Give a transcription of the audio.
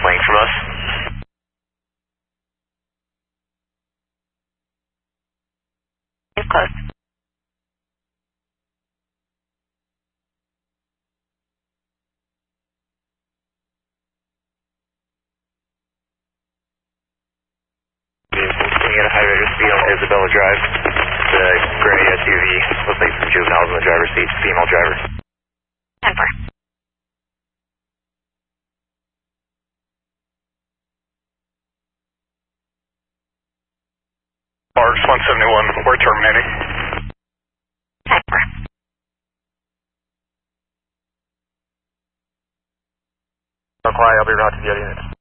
flank from us. You're close. Looking at a high rate of speed on Isabella Drive. The gray SUV. Looks like some juveniles in the driver's seat. Female driver. 10-4. Arcs 171, we're terminating. 10-4. Reply, I'll be routed to the other units.